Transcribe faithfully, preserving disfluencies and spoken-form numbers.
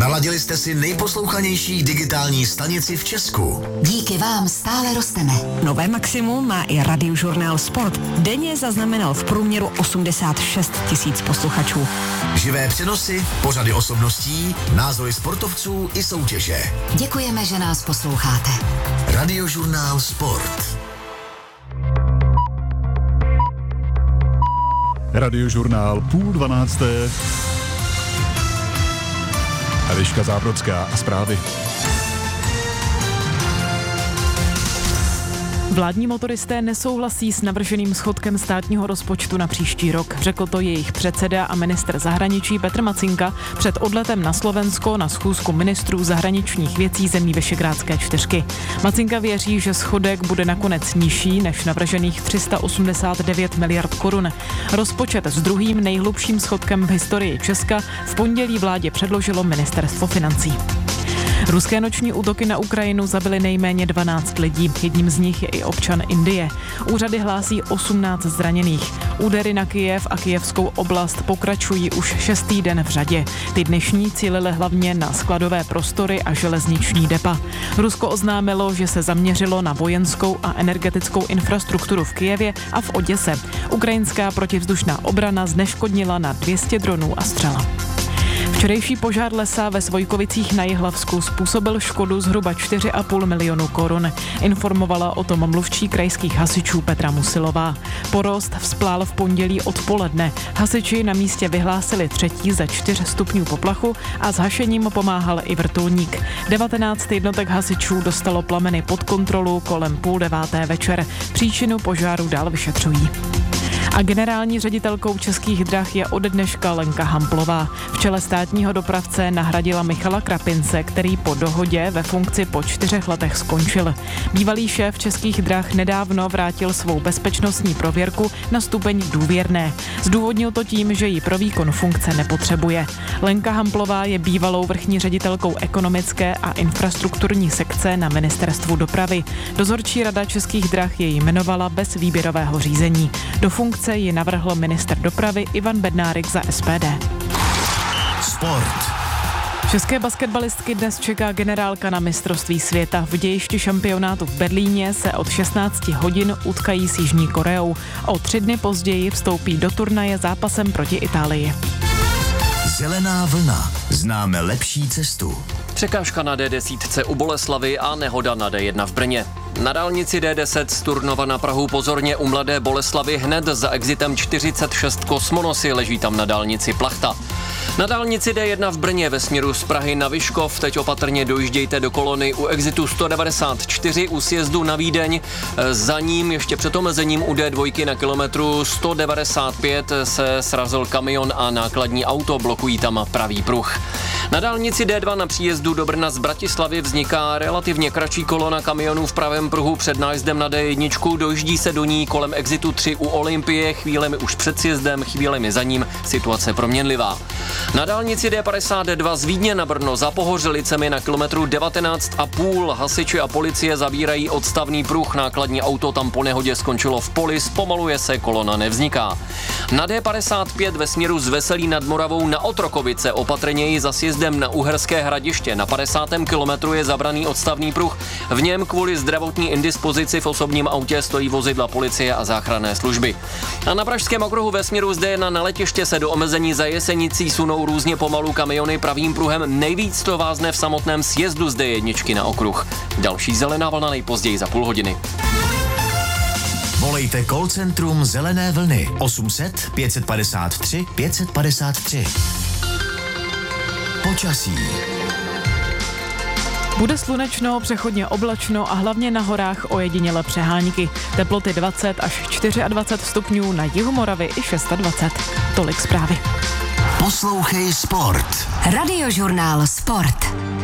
Naladili jste si nejposlouchanější digitální stanici v Česku. Díky vám stále rosteme. Nové maximum má i Radiožurnál Sport. Denně zaznamenal v průměru osmdesát šest tisíc posluchačů. Živé přenosy, pořady osobností, názory sportovců i soutěže. Děkujeme, že nás posloucháte. Radiožurnál Sport. Radiožurnál půl dvanácté. Eliška Zábrodská a zprávy. Vládní motoristé nesouhlasí s navrženým schodkem státního rozpočtu na příští rok. Řekl to jejich předseda a ministr zahraničí Petr Macinka před odletem na Slovensko na schůzku ministrů zahraničních věcí zemí Visegrádské čtyřky. Macinka věří, že schodek bude nakonec nižší než navržených tři sta osmdesát devět miliard korun. Rozpočet s druhým nejhlubším schodkem v historii Česka v pondělí vládě předložilo ministerstvo financí. Ruské noční útoky na Ukrajinu zabily nejméně dvanáct lidí. Jedním z nich je i občan Indie. Úřady hlásí osmnáct zraněných. Údery na Kyjev a kyjevskou oblast pokračují už šestý den v řadě. Ty dnešní cílily hlavně na skladové prostory a železniční depa. Rusko oznámilo, že se zaměřilo na vojenskou a energetickou infrastrukturu v Kyjevě a v Oděse. Ukrajinská protivzdušná obrana zneškodnila na dvě stě dronů a střela. Včerejší požár lesa ve Svojkovicích na Jihlavsku způsobil škodu zhruba čtyři a půl milionu korun. Informovala o tom mluvčí krajských hasičů Petra Musilová. Porost vzplál v pondělí odpoledne. Hasiči na místě vyhlásili třetí ze čtyř stupňů poplachu a s hašením pomáhal i vrtulník. devatenáct jednotek hasičů dostalo plameny pod kontrolu kolem půl deváté večer. Příčinu požáru dál vyšetřují. A generální ředitelkou Českých drah je ode dneška Lenka Hamplová. V čele státního dopravce nahradila Michala Krapince, který po dohodě ve funkci po čtyřech letech skončil. Bývalý šéf Českých drah nedávno vrátil svou bezpečnostní prověrku na stupeň důvěrné. Zdůvodnil to tím, že ji pro výkon funkce nepotřebuje. Lenka Hamplová je bývalou vrchní ředitelkou ekonomické a infrastrukturní sekce na ministerstvu dopravy. Dozorčí rada Českých drah jej jmenovala bez výběrového řízení. Do funkce ji navrhl ministr dopravy Ivan Bednárik za S P D. Sport. České basketbalistky dnes čeká generálka na mistrovství světa. V dějišti šampionátu v Berlíně se od šestnáct hodin utkají s Jižní Koreou. O tři dny později vstoupí do turnaje zápasem proti Itálii. Zelená vlna. Známe lepší cestu. Překážka na D deset u Boleslavy a nehoda na D jedna v Brně. Na dálnici D deset z Turnova na Prahu pozorně u Mladé Boleslavy hned za exitem čtyřicet šest Kosmonosy, leží tam na dálnici plachta. Na dálnici D jedna v Brně ve směru z Prahy na Vyškov teď opatrně dojíždějte do kolony u exitu sto devadesát čtyři u sjezdu na Vídeň. Za ním ještě před omezením u D dva na kilometru sto devadesát pět se srazil kamion a nákladní auto, blokují tam pravý pruh. Na dálnici D dva na příjezdu do Brna z Bratislavy vzniká relativně kratší kolona kamionů v pravém pruhu před nájezdem na D jedna, dojíždí se do ní kolem exitu tři u Olympie, chvílemi už před sjezdem, chvílemi za ním, situace proměnlivá. Na dálnici D padesát dva z Vídně na Brno za Pohořelicemi na kilometru devatenáct a půl hasiči a policie zabírají odstavný pruh, nákladní auto tam po nehodě skončilo v poli, zpomaluje se, kolona nevzniká. Na D padesát pět ve směru z Veselí nad Moravou na Otrokovice opatrněji za sjezdem na Uherské Hradiště na padesátém kilometru je zabraný odstavný pruh. V něm kvůli zdravotní indispozici v osobním autě stojí vozidla policie a záchranné služby. A na Pražském okruhu ve směru z D jedna na letiště se do omezení za Jesenicí sunou různě pomalu kamiony pravým pruhem. Nejvíc to vázne v samotném sjezdu z D jedna na okruh. Další zelená vlna nejpozději za půl hodiny. Volejte call centrum Zelené vlny osm set pět padesát tři pět padesát tři. Počasí. Bude slunečno, přechodně oblačno a hlavně na horách ojedinělé přehánky. Teploty dvacet až dvacet čtyři stupňů, na jihu Moravy i dvacet šest. Tolik zprávy. Poslouchej sport. Radiožurnál Sport.